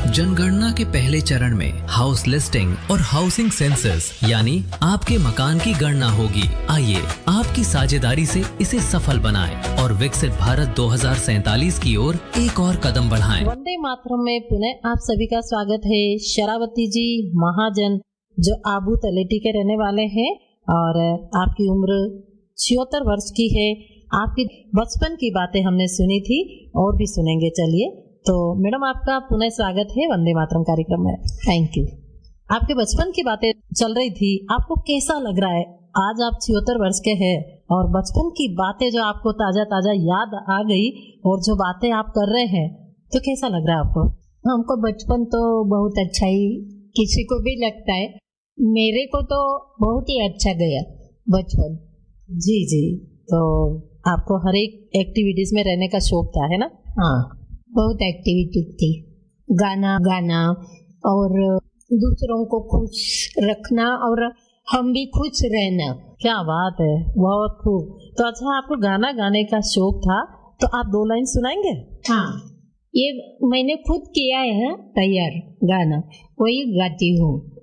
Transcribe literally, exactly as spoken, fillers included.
जनगणना के पहले चरण में हाउस लिस्टिंग और हाउसिंग सेंसस यानी आपके मकान की गणना होगी। आइए आपकी साझेदारी से इसे सफल बनाएं और विकसित भारत दो हज़ार सैतालीस की ओर एक और कदम बढ़ाएं। वंदे मातरम में पुनः आप सभी का स्वागत है। शरावती जी महाजन जो आबू तलेटी के रहने वाले हैं और आपकी उम्र छिहत्तर वर्ष की है। आपकी बचपन की बातें हमने सुनी थी और भी सुनेंगे। चलिए तो मैडम आपका पुनः स्वागत है वंदे मातरम कार्यक्रम में। Thank you. आपके बचपन की बातें चल रही थी, आपको कैसा लग रहा है? आज आप छिहत्तर वर्ष के हैं और बचपन की बातें जो आपको ताजा ताजा याद आ गई और जो बातें आप कर रहे हैं, तो कैसा लग रहा है आपको? हमको बचपन तो बहुत अच्छा ही किसी को भी लगता है, मेरे को तो बहुत ही अच्छा गया बचपन। जी जी, तो आपको हर एक एक्टिविटीज में रहने का शौक था, है ना? हाँ, बहुत एक्टिविटी थी, गाना गाना और दूसरों को खुश रखना और हम भी खुश रहना। क्या बात है, बहुत खूब। तो अच्छा, आपको गाना गाने का शौक था, तो आप दो लाइन सुनाएंगे? हाँ, ये मैंने खुद किया है तैयार गाना, वही गाती हूँ।